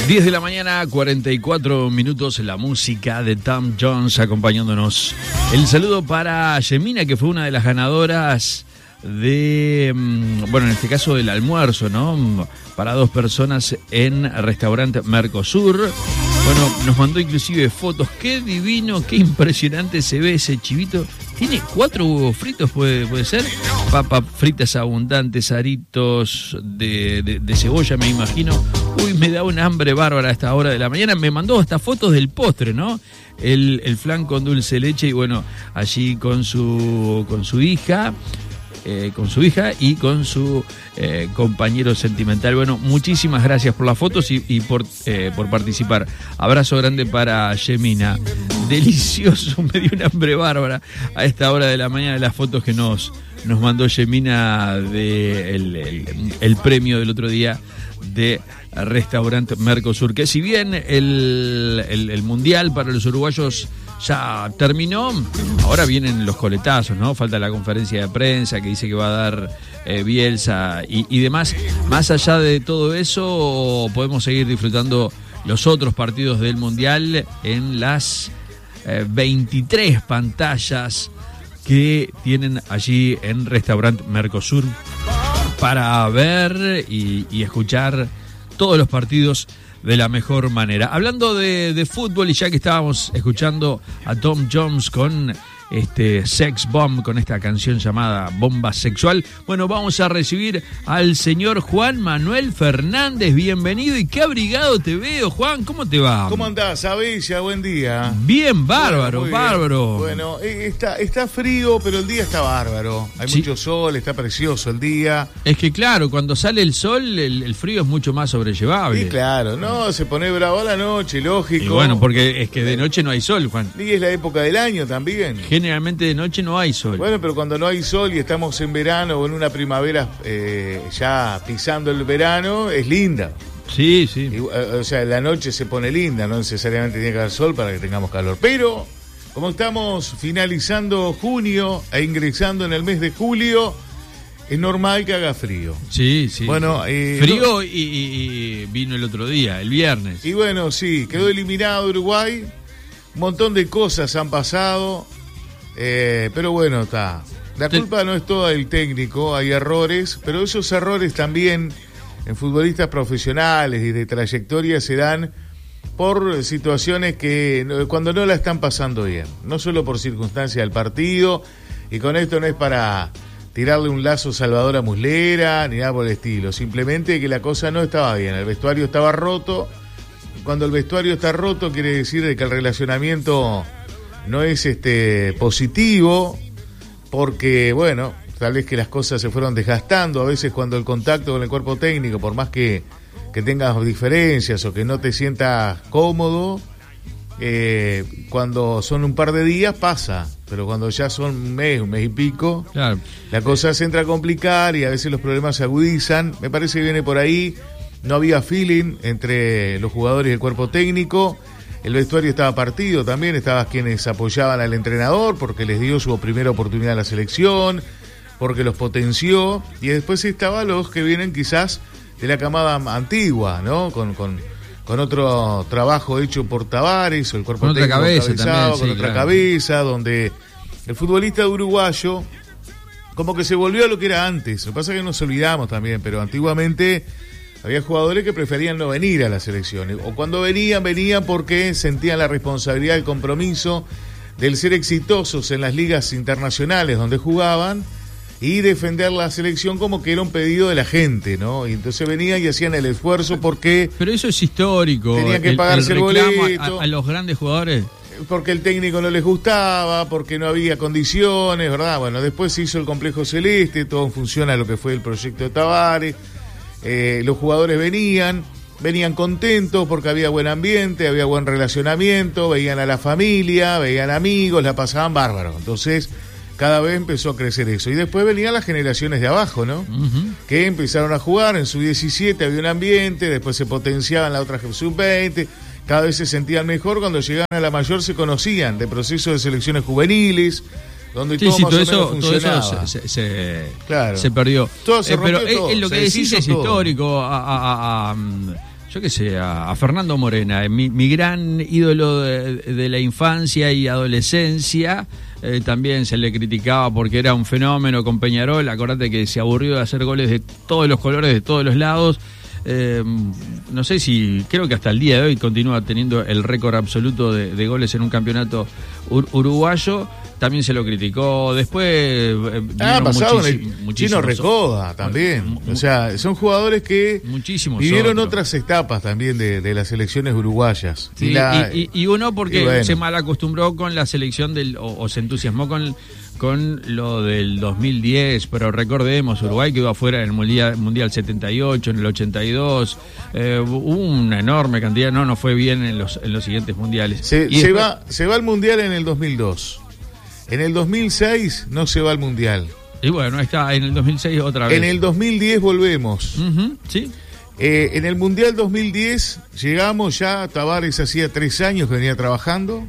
10 de la mañana, 44 minutos, la música de Tom Jones acompañándonos. El saludo para Yemina, que fue una de las ganadoras de, bueno, en este caso del almuerzo, ¿no? Para 2 personas en restaurante Mercosur. Bueno, nos mandó inclusive fotos. Qué divino, qué impresionante se ve ese chivito. Tiene 4 huevos fritos, puede ser. Papas fritas abundantes, aritos de cebolla, me imagino. Uy, me da un hambre bárbara a esta hora de la mañana. Me mandó hasta fotos del postre, ¿no? El flan con dulce de leche y bueno, allí con su hija. Con su hija y con su compañero sentimental. Bueno, muchísimas gracias por las fotos y por participar. Abrazo grande para Yemina. Delicioso, me dio un hambre bárbara a esta hora de la mañana las fotos que nos mandó Yemina de el premio del otro día de Restaurante Mercosur, que si bien el Mundial para los uruguayos ya terminó, ahora vienen los coletazos, ¿no? Falta la conferencia de prensa que dice que va a dar Bielsa y demás. Más allá de todo eso, podemos seguir disfrutando los otros partidos del Mundial en las 23 pantallas que tienen allí en Restaurante Mercosur para ver y escuchar todos los partidos de la mejor manera. Hablando de fútbol, y ya que estábamos escuchando a Tom Jones con Sex Bomb, con esta canción llamada Bomba Sexual, bueno, vamos a recibir al señor Juan Manuel Fernández. Bienvenido, y qué abrigado te veo, Juan. ¿Cómo te va? ¿Cómo andás, Abella? Buen día. Bien, bárbaro, bien. bárbaro. Bueno, está frío, pero el día está bárbaro. Hay mucho sol, está precioso el día. Es que claro, cuando sale el sol, el frío es mucho más sobrellevable. Sí, claro, no, se pone bravo a la noche, lógico. Y bueno, porque es que de noche no hay sol, Juan. Y es la época del año también. Generalmente de noche no hay sol. Bueno, pero cuando no hay sol y estamos en verano o en una primavera ya pisando el verano, es linda. Sí, sí. O sea, la noche se pone linda, no necesariamente tiene que haber sol para que tengamos calor. Pero, como estamos finalizando junio e ingresando en el mes de julio, es normal que haga frío. Sí, sí. Bueno, frío y vino el otro día, el viernes. Y bueno, sí, quedó eliminado Uruguay. Un montón de cosas han pasado. Pero bueno, está. La culpa no es toda del técnico, hay errores, pero esos errores también en futbolistas profesionales y de trayectoria se dan por situaciones que cuando no la están pasando bien, no solo por circunstancias del partido, y con esto no es para tirarle un lazo Salvador a Muslera ni nada por el estilo, simplemente que la cosa no estaba bien, el vestuario estaba roto. Cuando el vestuario está roto quiere decir que el relacionamiento no es positivo, porque bueno, tal vez que las cosas se fueron desgastando. A veces cuando el contacto con el cuerpo técnico, por más que tengas diferencias o que no te sientas cómodo, cuando son un par de días pasa, pero cuando ya son un mes y pico, claro, la cosa se entra a complicar y a veces los problemas se agudizan. Me parece que viene por ahí. No había feeling entre los jugadores y el cuerpo técnico. El vestuario estaba partido también, estaban quienes apoyaban al entrenador porque les dio su primera oportunidad a la selección, porque los potenció, y después estaban los que vienen quizás de la camada antigua, ¿no? Con otro trabajo hecho por Tavares, o el cuerpo técnico encabezado, con otra cabeza, donde el futbolista uruguayo como que se volvió a lo que era antes. Lo que pasa es que nos olvidamos también, pero antiguamente había jugadores que preferían no venir a la selección, o cuando venían porque sentían la responsabilidad, el compromiso del ser exitosos en las ligas internacionales donde jugaban y defender la selección como que era un pedido de la gente, ¿no? Y entonces venían y hacían el esfuerzo porque... Pero eso es histórico. Tenían que pagarse el boleto. A los grandes jugadores. Porque el técnico no les gustaba, porque no había condiciones, ¿verdad? Bueno, después se hizo el complejo celeste, todo en función a lo que fue el proyecto de Tavares. Los jugadores venían contentos porque había buen ambiente, había buen relacionamiento, veían a la familia, veían amigos, la pasaban bárbaro. Entonces, cada vez empezó a crecer eso. Y después venían las generaciones de abajo, ¿no? Uh-huh. Que empezaron a jugar, en su 17 había un ambiente, después se potenciaban la otra sub-20, cada vez se sentían mejor, cuando llegaban a la mayor se conocían de procesos de selecciones juveniles, donde todo más o menos funcionaba. Todo eso se perdió. Todo se rompió, pero todo. Lo que decís es histórico. yo qué sé, a Fernando Morena, mi gran ídolo de la infancia y adolescencia. También se le criticaba porque era un fenómeno con Peñarol. Acordate que se aburrió de hacer goles de todos los colores, de todos los lados. No sé si, creo que hasta el día de hoy continúa teniendo el récord absoluto de goles en un campeonato uruguayo. También se lo criticó. Después pasado en el Chino Recoba también. O sea, son jugadores que vivieron otras etapas también de las selecciones uruguayas. Sí, y uno porque se mal acostumbró con la selección o se entusiasmó con lo del 2010, pero recordemos, Uruguay quedó afuera en el Mundial 78, en el 82, hubo una enorme cantidad, no fue bien en los siguientes mundiales. Se va al Mundial en el 2002. En el 2006 no se va al Mundial. Y bueno, está en el 2006 otra vez. En el 2010 volvemos. Sí. En el Mundial 2010 llegamos ya, Tavares hacía 3 años que venía trabajando.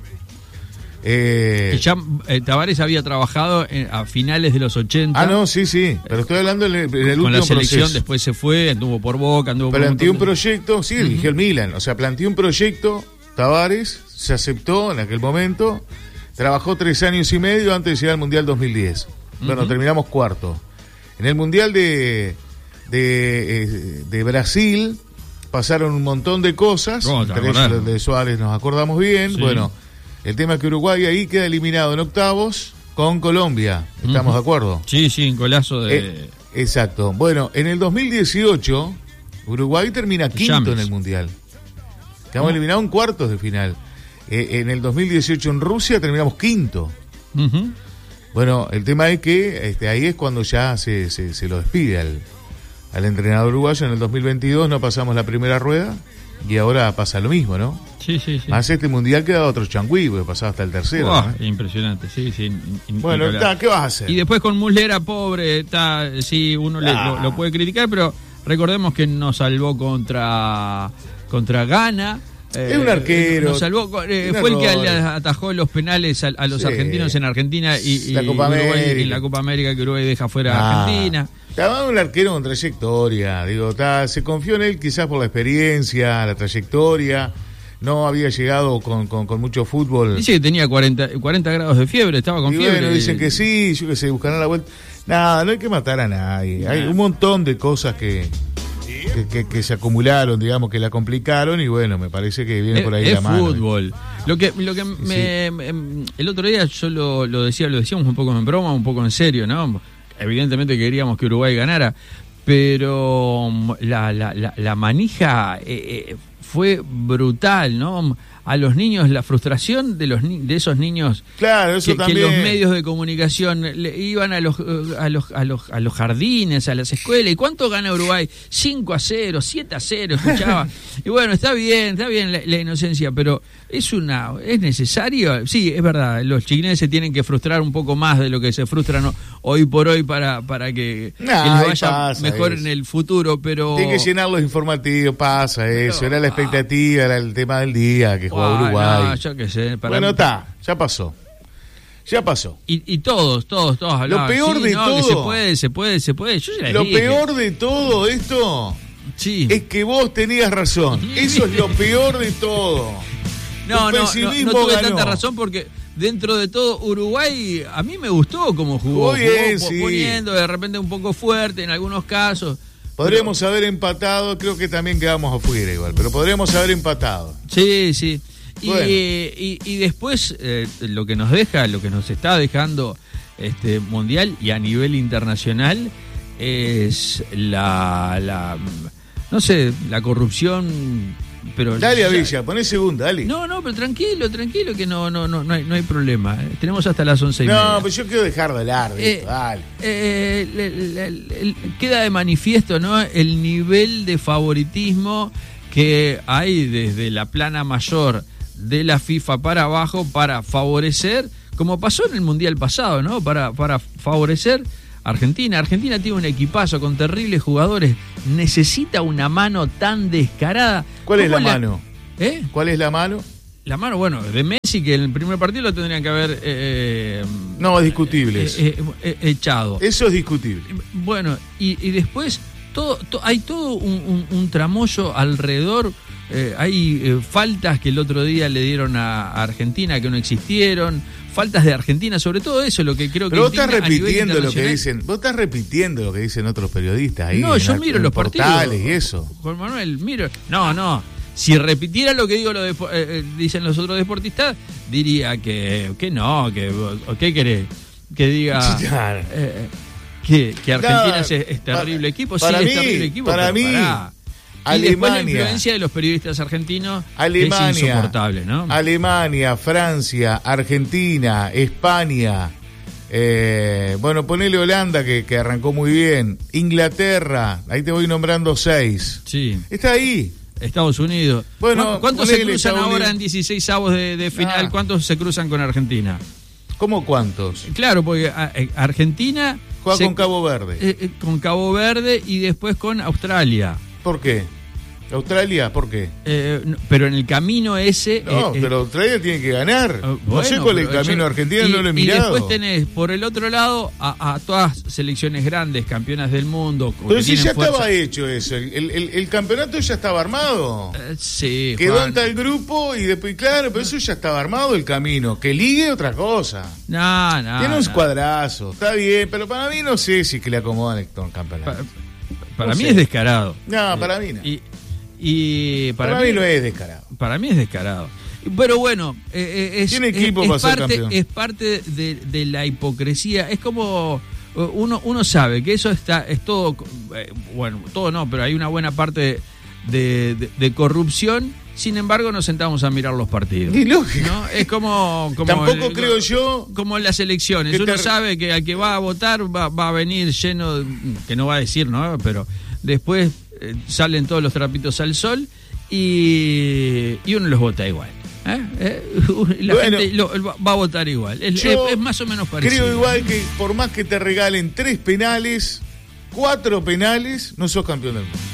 Tavares había trabajado a finales de los 80. No, sí, pero estoy hablando en el último con la selección, proceso. Después se fue, anduvo por Boca, planteó un proyecto, dirigió el Milan, o sea, planteó un proyecto, Tavares, se aceptó en aquel momento, trabajó 3 años y medio antes de llegar al Mundial 2010. Bueno, terminamos cuarto. En el Mundial de Brasil pasaron un montón de cosas, entre ellos de Suárez nos acordamos bien, bueno. El tema es que Uruguay ahí queda eliminado en octavos con Colombia. ¿Estamos de acuerdo? Sí, un golazo de... exacto. Bueno, en el 2018, Uruguay termina quinto en el Mundial. Quedamos eliminados en cuartos de final. En el 2018 en Rusia terminamos quinto. Bueno, el tema es que ahí es cuando ya se lo despide al entrenador uruguayo. En el 2022 no pasamos la primera rueda. Y ahora pasa lo mismo, ¿no? Sí. Más este mundial queda otro changüí, porque pasaba hasta el tercero. ¿No? Impresionante, sí. Bueno, ¿qué vas a hacer? Y después con Muslera, pobre, uno lo puede criticar, pero recordemos que nos salvó contra Ghana. Es un arquero. Nos salvó, fue el que le atajó los penales a los argentinos en Argentina y la Copa América. En la Copa América que Uruguay deja fuera a Argentina. Estaba un arquero con trayectoria, se confió en él quizás por la experiencia, la trayectoria, no había llegado con mucho fútbol. Dice que tenía 40 grados de fiebre, estaba con fiebre. Bueno, dicen que sí, yo que sé, buscarán la vuelta. Nada, no hay que matar a nadie, hay un montón de cosas que se acumularon, digamos, que la complicaron y bueno, me parece que viene por ahí la mano. Es fútbol. Lo que el otro día yo lo decíamos un poco en broma, un poco en serio, ¿no? Evidentemente queríamos que Uruguay ganara, pero la manija fue brutal, ¿no? A los niños, la frustración de esos niños, claro, eso que los medios de comunicación iban a los jardines, a las escuelas. ¿Y cuánto gana Uruguay? 5-0, 7-0, escuchaba. Y bueno, está bien la inocencia, pero es necesario. Sí, es verdad, los chilenes se tienen que frustrar un poco más de lo que se frustran hoy por hoy para que les vaya mejor en el futuro, pero... Tienen que llenar los informativos, pasa eso, era la expectativa, era el tema del día, que jugaba Uruguay. No, yo qué sé. Bueno, ya pasó. Y todos hablaban. Lo peor de todo... Que se puede. Yo ya lo peor de todo esto es que vos tenías razón. Eso es lo peor de todo. No tuve tanta razón porque dentro de todo Uruguay a mí me gustó cómo jugó. Poniendo de repente un poco fuerte en algunos casos. Podríamos haber empatado, creo que también quedamos afuera igual, pero podríamos haber empatado. Sí. Bueno. Y después lo que nos está dejando este mundial y a nivel internacional es la corrupción. Pero dale a Villa, poné segunda, dale. No, pero tranquilo, que no hay problema. Tenemos hasta las 11:30. No, pero yo quiero dejar de hablar de esto, dale. Queda de manifiesto, ¿no? El nivel de favoritismo que hay desde la plana mayor de la FIFA para abajo para favorecer, como pasó en el Mundial pasado, ¿no? Para favorecer Argentina tiene un equipazo con terribles jugadores. Necesita una mano tan descarada. ¿Cuál es la mano? ¿Cuál es la mano? La mano, bueno, de Messi, que en el primer partido lo tendrían que haber... no, es discutible. Echado. Eso es discutible. Bueno, y después hay todo un tramoyo alrededor. Hay faltas que el otro día le dieron a Argentina que no existieron, faltas de Argentina, sobre todo eso, lo que creo que... Pero vos estás repitiendo lo que dicen, otros periodistas ahí. No, yo miro los partidos y eso. Juan Manuel, miro. No. Si repitiera lo que dicen los otros deportistas, diría que no, ¿qué querés? Que diga que Argentina es terrible equipo. Sí, es terrible equipo. Para mí, y después la influencia de los periodistas argentinos es insoportable, ¿no? Alemania, Francia, Argentina, España, ponele Holanda que arrancó muy bien, Inglaterra, ahí te voy nombrando 6. Sí. Está ahí. Estados Unidos. Bueno, ¿cuántos se cruzan ahora en 16avos de final? ¿Cuántos se cruzan con Argentina? ¿Cómo cuántos? Claro, porque Argentina juega con Cabo Verde. Con Cabo Verde y después con Australia. ¿Por qué? ¿Australia? ¿Por qué? Pero en el camino ese... No, pero Australia tiene que ganar. No sé cuál es el camino de Argentina, no lo he mirado. Y después tenés, por el otro lado, a todas selecciones grandes, campeonas del mundo. Pero si ya estaba hecho eso, el campeonato ya estaba armado. Sí, quedó en tal grupo y después, claro, pero eso ya estaba armado el camino. Que ligue otra cosa. No. Tiene un cuadrazo, está bien, pero para mí no sé si que le acomodan el campeonato. Para mí es descarado. No, para mí no. Y para mí no es descarado. Para mí es descarado. Pero bueno, tiene equipo para ser campeón. Es parte de la hipocresía. Es como uno sabe que eso es todo, todo no, pero hay una buena parte de corrupción. Sin embargo, nos sentamos a mirar los partidos. Ni lógico. ¿No? Es como tampoco creo yo. Como en las elecciones. Uno sabe que al que va a votar va a venir lleno, que no va a decir, ¿no? Pero después salen todos los trapitos al sol y uno los vota igual. La gente va a votar igual. Es más o menos parecido. Creo igual que por más que te regalen 3 penales, 4 penales, no sos campeón del mundo.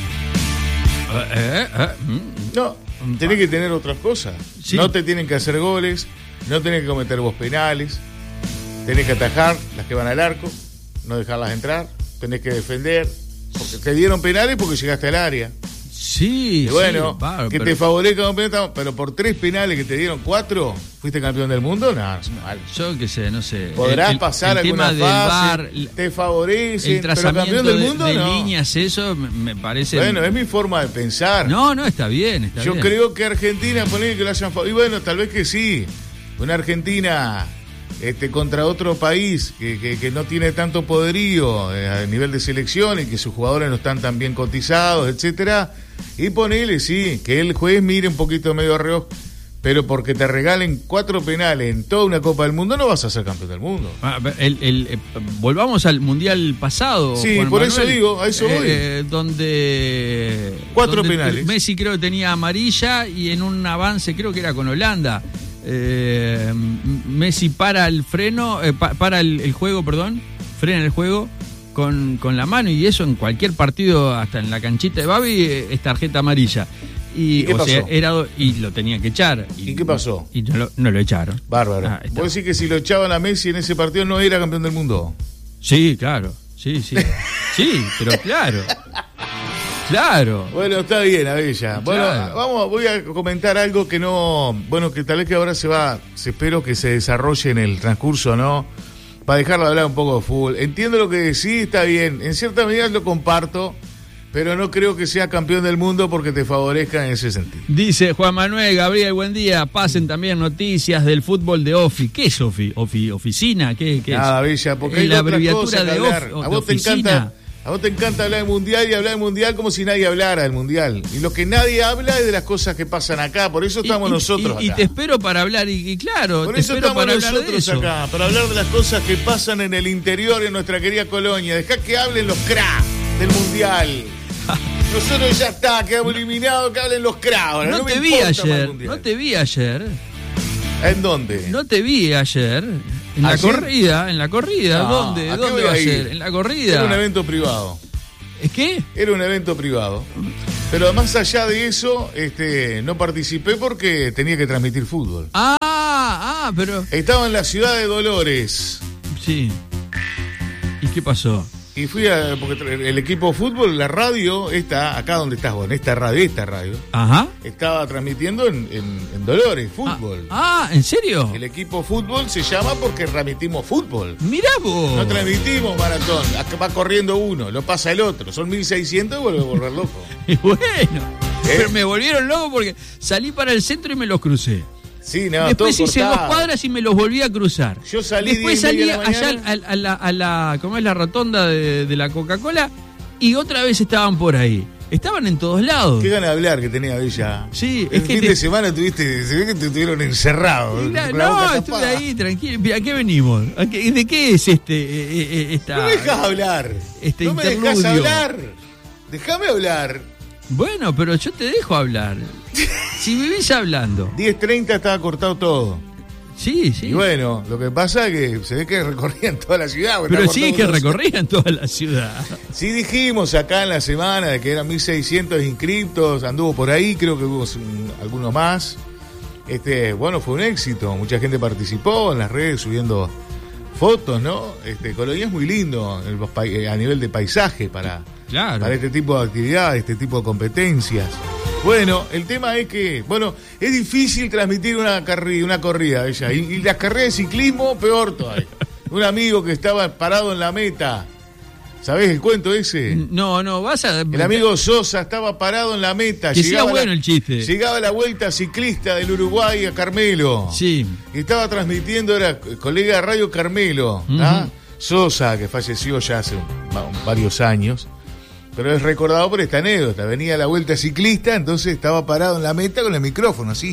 No, tenés que tener otras cosas. Sí. No te tienen que hacer goles, no tenés que cometer vos penales, tenés que atajar las que van al arco, no dejarlas entrar, tenés que defender, porque te dieron penales porque llegaste al área. Sí, y bueno, que te favorezca un penal, pero por 3 penales que te dieron 4, ¿fuiste campeón del mundo? No, yo qué sé, no sé. Podrás pasar alguna fase, te favorece, el pero campeón del mundo de no. Líneas, eso me parece... Bueno, es mi forma de pensar. No, está bien, Yo creo que Argentina, ponele que lo hayan favorecido. Y bueno, tal vez que sí. Una Argentina contra otro país que no tiene tanto poderío a nivel de selección y que sus jugadores no están tan bien cotizados, etcétera. Y ponele, sí, que el juez mire un poquito medio a reojo, pero porque te regalen 4 penales en toda una Copa del Mundo no vas a ser campeón del mundo. Volvamos al Mundial pasado. Sí, Juan por Manuel, eso digo, a eso voy. Donde 4 penales. Messi creo que tenía amarilla y en un avance creo que era con Holanda. Messi para el freno, para el juego, frena el juego con la mano, y eso en cualquier partido, hasta en la canchita de Babi, es tarjeta amarilla. ¿Y qué pasó? Y lo tenía que echar. ¿Y qué pasó? Y no lo echaron. Bárbaro. ¿Vos decís que si lo echaban a Messi en ese partido no era campeón del mundo? Sí, claro. Sí. Sí, pero claro. Claro. Bueno, está bien, Abella. Bueno, claro. Voy a comentar algo que que tal vez que ahora espero que se desarrolle en el transcurso, ¿no? Para dejarlo de hablar un poco de fútbol. Entiendo lo que decís, está bien. En cierta medida lo comparto, pero no creo que sea campeón del mundo porque te favorezca en ese sentido. Dice Juan Manuel, Gabriel, buen día. Pasen también noticias del fútbol de OFI. ¿Qué es OFI? ¿Oficina? ¿Qué nada, es? Bella, porque es la abreviatura de OFI. A vos te encanta hablar del Mundial y hablar del Mundial como si nadie hablara del Mundial. Y lo que nadie habla es de las cosas que pasan acá. Por eso estamos nosotros acá. Y te espero para hablar, y claro, por te eso espero estamos para hablar nosotros de eso. Acá, para hablar de las cosas que pasan en el interior, en nuestra querida colonia. Dejá que hablen los cracks del Mundial. Nosotros ya está, quedamos eliminados, que hablen los cracks. No te vi ayer. ¿En dónde? No te vi ayer. En la corrida. No, ¿Dónde va a ser? En la corrida. Era un evento privado. ¿Es qué? Era un evento privado. Pero más allá de eso, no participé porque tenía que transmitir fútbol. Pero... Estaba en la ciudad de Dolores. Sí. ¿Y qué pasó? Y fui porque el equipo de fútbol, la radio, acá donde estás vos, en esta radio, ajá, estaba transmitiendo en Dolores, fútbol. ¿En serio? El equipo fútbol se llama porque transmitimos fútbol. Mirá vos. No transmitimos maratón, acá va corriendo uno, lo pasa el otro, son 1600 y vuelve a volver loco. Y bueno, pero me volvieron loco porque salí para el centro y me los crucé. Sí, no, después hice 2 cuadras y me los volví a cruzar. Yo salí después salí allá a la ¿cómo es la rotonda de la Coca-Cola? Y otra vez estaban por ahí. Estaban en todos lados. Qué ganas de hablar que tenía Bella. Sí, el fin de semana se ve que te tuvieron encerrado. No, estuve ahí tranquilo. ¿A qué venimos? ¿De qué es esta? No me dejas hablar. No me dejas hablar. Déjame hablar. Bueno, pero yo te dejo hablar. Si vivís hablando. 10:30 estaba cortado todo. Sí, sí. Y bueno, lo que pasa es que se ve que recorrían toda la ciudad. Pero sí, que recorrían toda la ciudad. Sí, dijimos acá en la semana de que eran 1.600 inscriptos, anduvo por ahí, creo que hubo algunos más. Bueno, fue un éxito, mucha gente participó en las redes subiendo fotos, ¿no? Colonia es muy lindo a nivel de paisaje para este tipo de actividades, este tipo de competencias. Bueno, el tema es que, es difícil transmitir una corrida, ella. Y las carreras de ciclismo, peor todavía. Un amigo que estaba parado en la meta. ¿Sabés el cuento ese? No, vas a... El amigo Sosa estaba parado en la meta. Que sea bueno el chiste. Llegaba la vuelta ciclista del Uruguay a Carmelo. Sí. Y estaba transmitiendo, era colega de Radio Carmelo. Sosa, que falleció ya hace varios años. Pero es recordado por esta anécdota. Venía a la vuelta ciclista, entonces estaba parado en la meta con el micrófono, así.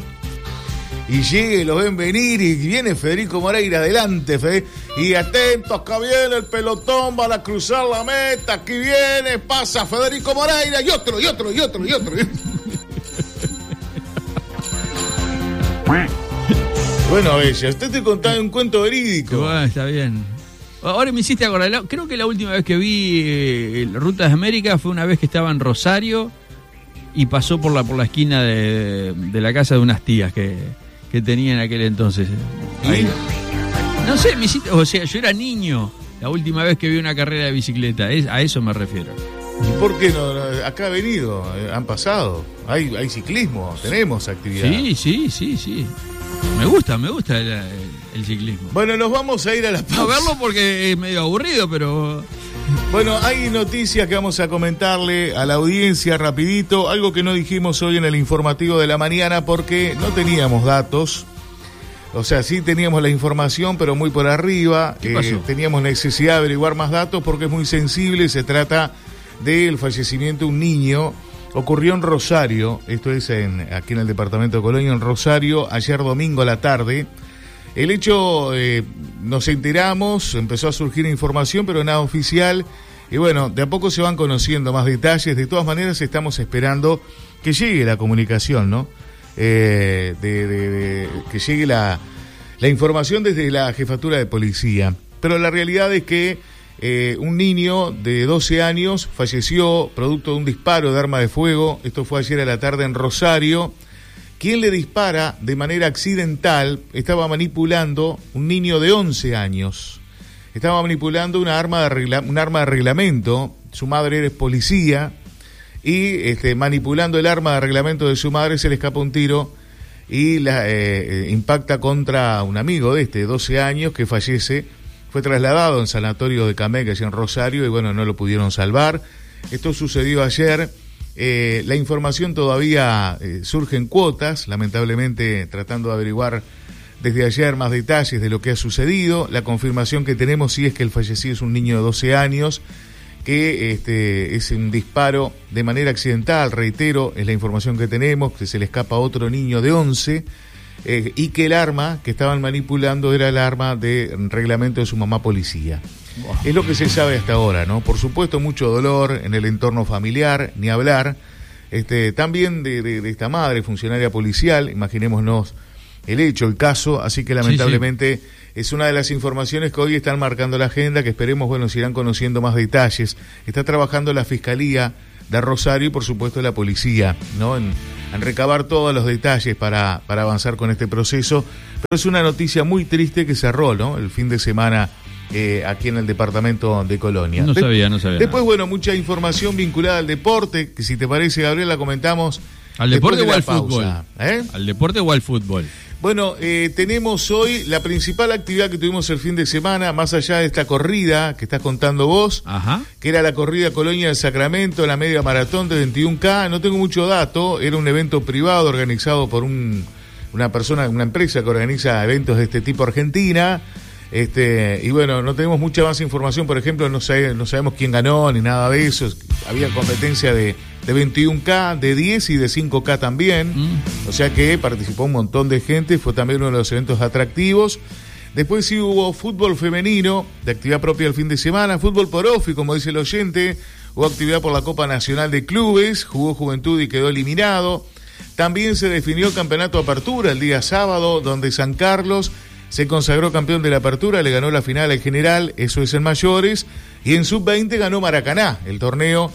Y llega y lo ven venir y viene Federico Moreira adelante, y atentos que viene el pelotón, van a cruzar la meta, aquí viene, pasa Federico Moreira y otro. Bueno, Bella, usted te contaba un cuento verídico. Bueno, está bien. Ahora me hiciste acordar, creo que la última vez que vi Rutas de América fue una vez que estaba en Rosario y pasó por la esquina de la casa de unas tías que tenía en aquel entonces. Ahí. No sé, yo era niño la última vez que vi una carrera de bicicleta, a eso me refiero. ¿Y por qué no? Acá ha venido, han pasado, hay ciclismo, tenemos actividad. Sí. Me gusta el ciclismo. Bueno, nos vamos a ir a la pausa. A verlo porque es medio aburrido, pero... Bueno, hay noticias que vamos a comentarle a la audiencia rapidito, algo que no dijimos hoy en el informativo de la mañana porque no teníamos datos. O sea, sí teníamos la información, pero muy por arriba. ¿Qué pasó? Teníamos necesidad de averiguar más datos porque es muy sensible. Se trata del fallecimiento de un niño. Ocurrió en Rosario, esto es aquí en el departamento de Colonia, en Rosario, ayer domingo a la tarde. El hecho, nos enteramos, empezó a surgir información, pero nada oficial. Y bueno, de a poco se van conociendo más detalles. De todas maneras, estamos esperando que llegue la comunicación, ¿no? Que llegue la información desde la jefatura de policía. Pero la realidad es que un niño de 12 años falleció producto de un disparo de arma de fuego. Esto fue ayer a la tarde en Rosario. Quien le dispara de manera accidental estaba manipulando un niño de 11 años. Estaba manipulando un arma de reglamento. Su madre es policía y manipulando el arma de reglamento de su madre se le escapa un tiro y impacta contra un amigo de 12 años que fallece. Fue trasladado en sanatorio de Cameca, allá en Rosario, y bueno, no lo pudieron salvar. Esto sucedió ayer. La información todavía surge en cuotas, lamentablemente tratando de averiguar desde ayer más detalles de lo que ha sucedido. La confirmación que tenemos sí es que el fallecido es un niño de 12 años, que es un disparo de manera accidental, reitero, es la información que tenemos, que se le escapa a otro niño de 11, y que el arma que estaban manipulando era el arma de reglamento de su mamá policía. Wow. Es lo que se sabe hasta ahora, ¿no? Por supuesto, mucho dolor en el entorno familiar, ni hablar. También de esta madre, funcionaria policial, imaginémonos el hecho, el caso, así que lamentablemente es una de las informaciones que hoy están marcando la agenda, que esperemos, bueno, se irán conociendo más detalles. Está trabajando la Fiscalía de Rosario y por supuesto la policía, ¿no? En recabar todos los detalles para avanzar con este proceso. Pero es una noticia muy triste que cerró, ¿no? El fin de semana aquí en el departamento de Colonia. No sabía. Después, bueno, mucha información vinculada al deporte, que si te parece, Gabriel, la comentamos. ¿Al deporte o al pausa. fútbol? ¿Al deporte o al fútbol? Bueno, tenemos hoy la principal actividad que tuvimos el fin de semana, más allá de esta corrida que estás contando vos, que era la corrida Colonia del Sacramento, la media maratón de 21K. No tengo mucho dato, era un evento privado organizado por una empresa que organiza eventos de este tipo argentina. Y bueno, no tenemos mucha más información. Por ejemplo, no sabemos quién ganó ni nada de eso. Había competencia de 21K, de 10 y de 5K también. O sea que participó un montón de gente. Fue también uno de los eventos atractivos. Después sí hubo fútbol femenino de actividad propia el fin de semana. Fútbol por OFI, como dice el oyente. Hubo actividad por la Copa Nacional de Clubes. Jugó Juventud y quedó eliminado. También se definió el campeonato Apertura el día sábado, donde San Carlos se consagró campeón de la Apertura, le ganó la final al General, eso es en mayores, y en sub-20 ganó Maracaná, el torneo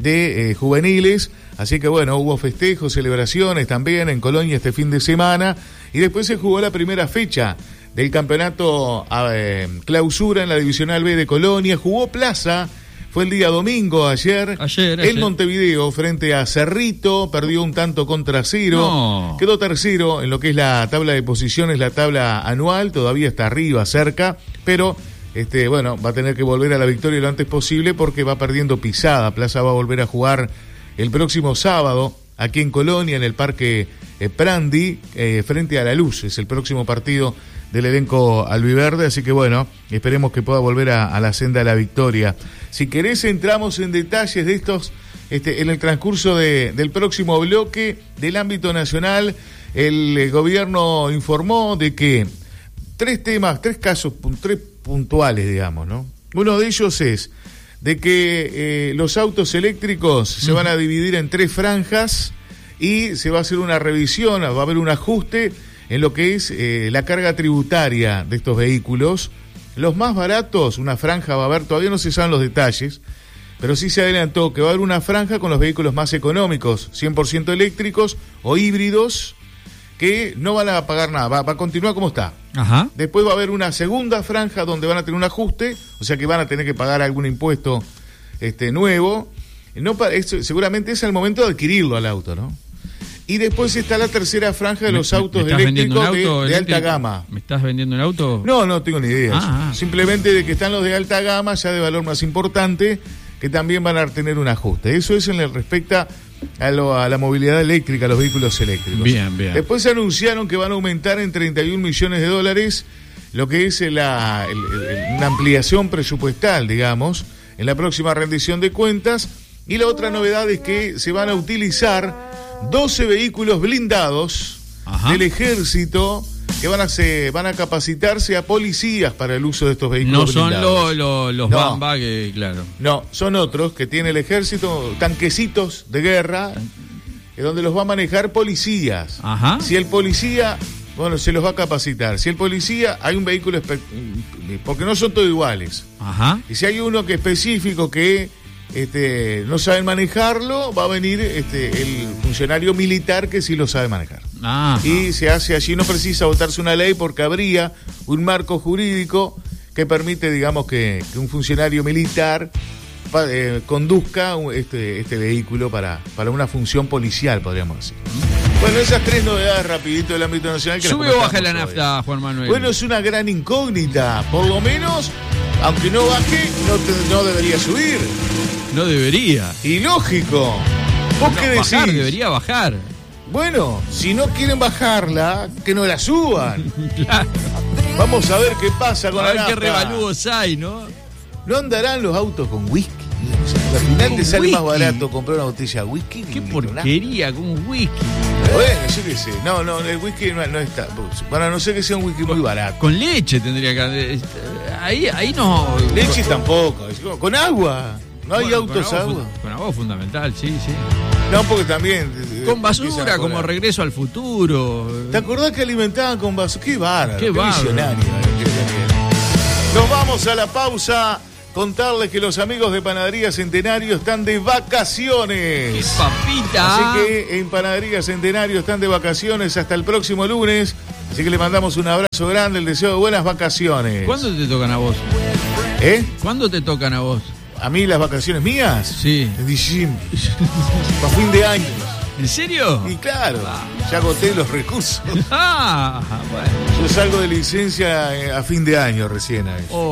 de juveniles. Así que bueno, hubo festejos, celebraciones también en Colonia este fin de semana, y después se jugó la primera fecha del campeonato clausura en la Divisional B de Colonia. Jugó Plaza, fue el día domingo, ayer. En Montevideo, frente a Cerrito, perdió 1-0. No. Quedó tercero en lo que es la tabla de posiciones, la tabla anual, todavía está arriba, cerca, pero bueno, va a tener que volver a la victoria lo antes posible porque va perdiendo pisada. Plaza va a volver a jugar el próximo sábado aquí en Colonia, en el Parque Prandi, frente a La Luz. Es el próximo partido del elenco albiverde, así que bueno, esperemos que pueda volver a la senda de la victoria. Si querés, entramos en detalles de estos en el transcurso del próximo bloque. Del ámbito nacional, el gobierno informó de que tres casos puntuales, digamos, ¿no? Uno de ellos es de que los autos eléctricos se van a dividir en 3 franjas y se va a hacer una revisión, va a haber un ajuste en lo que es la carga tributaria de estos vehículos. Los más baratos, una franja va a haber, todavía no se saben los detalles, pero sí se adelantó que va a haber una franja con los vehículos más económicos, 100% eléctricos o híbridos, que no van a pagar nada, va a continuar como está. Ajá. Después va a haber una segunda franja donde van a tener un ajuste, o sea que van a tener que pagar algún impuesto nuevo. Seguramente es el momento de adquirirlo al auto, ¿no? Y después está la tercera franja de los autos eléctricos de alta gama. ¿Me estás vendiendo un auto? No tengo ni idea. Simplemente de que están los de alta gama, ya de valor más importante, que también van a tener un ajuste. Eso es en lo que respecta a la movilidad eléctrica, a los vehículos eléctricos. Bien. Después se anunciaron que van a aumentar en $31 millones lo que es una ampliación presupuestal, digamos, en la próxima rendición de cuentas. Y la otra novedad es que se van a utilizar 12 vehículos blindados del ejército que van a capacitarse a policías para el uso de estos vehículos blindados. No son los Bamba, que claro. No, son otros que tiene el ejército, tanquecitos de guerra, donde los va a manejar policías. Si el policía, se los va a capacitar. Si el policía, hay un vehículo, porque no son todos iguales. Y si hay uno que específico que no saben manejarlo, va a venir el funcionario militar que sí lo sabe manejar. Y se hace allí, no precisa votarse una ley porque habría un marco jurídico que permite, digamos, que un funcionario militar conduzca este vehículo para una función policial, podríamos decir. Bueno, esas 3 novedades rapidito del ámbito nacional. ¿Sube o baja la nafta, Juan Manuel? Bueno, es una gran incógnita. Por lo menos, aunque no baje, no debería subir. No debería. Y lógico. ¿Vos qué decís? Debería bajar. Bueno, si no quieren bajarla, que no la suban. Claro. Vamos a ver qué pasa con la nafta. A ver qué revalúos hay, ¿no? ¿No andarán los autos con whisky? Al final te sale más barato comprar una botella de whisky. Qué porquería con un whisky. Bueno, yo qué sé. No, el whisky no está. Para no ser que sea un whisky muy barato. Con leche tendría que. Ahí no. Leche tampoco. Con agua. No hay autos agua. Con agua fundamental, sí. No, porque también. Con basura, como Regreso al Futuro. ¿Te acordás que alimentaban con basura? Qué bárbaro. Qué visionario. Nos vamos a la pausa. Contarles que los amigos de Panadería Centenario están de vacaciones. ¡Qué papita! Así que en Panadería Centenario están de vacaciones hasta el próximo lunes. Así que le mandamos un abrazo grande, el deseo de buenas vacaciones. ¿Cuándo te tocan a vos? ¿Cuándo te tocan a vos? ¿A mí las vacaciones mías? Sí. En diciembre. Para fin de año. ¿En serio? Y claro, ya agoté los recursos. Bueno. Yo salgo de licencia a fin de año recién.